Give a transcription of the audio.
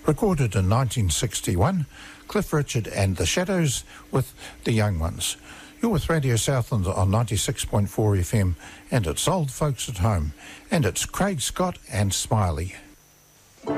Recorded in 1961, Cliff Richard and the Shadows with The Young Ones. You're with Radio Southland on 96.4 FM, and it's Old Folks at Home, and it's Craig Scott and Smiley.